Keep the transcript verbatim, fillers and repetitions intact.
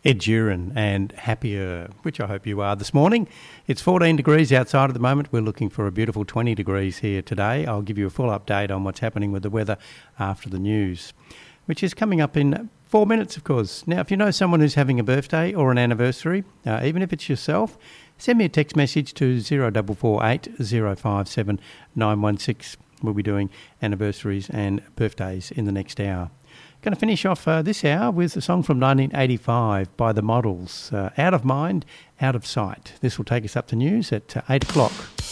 Ed Sheeran and Happier, which I hope you are this morning. It's fourteen degrees outside at the moment. We're looking for a beautiful twenty degrees here today. I'll give you a full update on what's happening with the weather after the news, which is coming up in four minutes, of course. Now, if you know someone who's having a birthday or an anniversary, uh, even if it's yourself, send me a text message to zero four four eight zero five seven nine one six. We'll be doing anniversaries and birthdays in the next hour. Going to finish off uh, this hour with a song from nineteen eighty-five by The Models, uh, Out of Mind, Out of Sight. This will take us up to news at uh, eight o'clock.